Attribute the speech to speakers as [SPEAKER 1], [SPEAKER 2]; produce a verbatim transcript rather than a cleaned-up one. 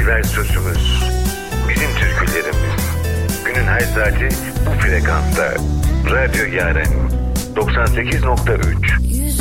[SPEAKER 1] ezber sözümüz. Bizim türkülerimiz. Günün her saati bu frekansta. Radyo Yaren doksan sekiz nokta üç.